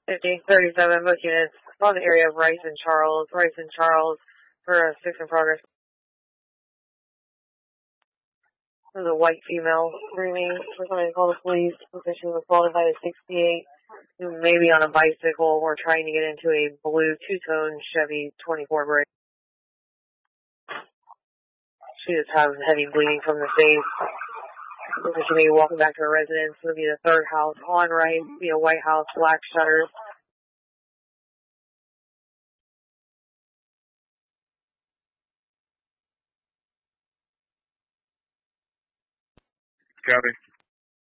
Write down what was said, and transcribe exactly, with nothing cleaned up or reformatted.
fifty thirty-seven, both units on the area of Rice and Charles. Rice and Charles for a six in progress. There's a white female screaming for somebody to call the police because she was assaulted by a sixty-eight who may be on a bicycle or trying to get into a blue two-tone Chevy twenty-four break. She just has heavy bleeding from the face. She may be walking back to her residence. It would be the third house on right, be a white house, black shutters. Copy.